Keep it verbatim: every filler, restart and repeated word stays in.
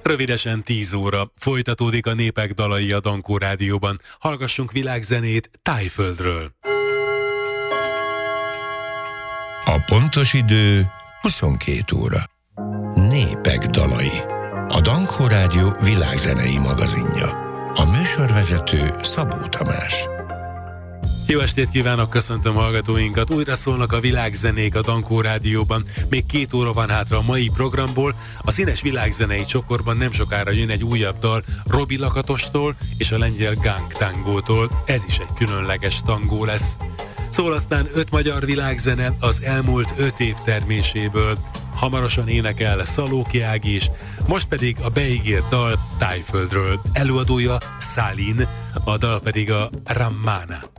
Rövidesen tíz óra. Folytatódik a Népek dalai a Dankó Rádióban. Hallgassunk világzenét Tájföldről. A pontos idő huszonkét óra. Népek dalai. A Dankó Rádió világzenei magazinja. A műsorvezető Szabó Tamás. Jó estét kívánok, köszöntöm hallgatóinkat. Újra szólnak a világzenék a Dankó Rádióban. Még két óra van hátra a mai programból. A színes világzenei csokorban nem sokára jön egy újabb dal Robi Lakatostól és a lengyel Gang Tangótól. Ez is egy különleges tangó lesz. Szól aztán öt magyar világzene az elmúlt öt év terméséből. Hamarosan énekel Szalóki Ági is, most pedig a beígért dal Tájföldről. Előadója Szálin, a dal pedig a Rammana.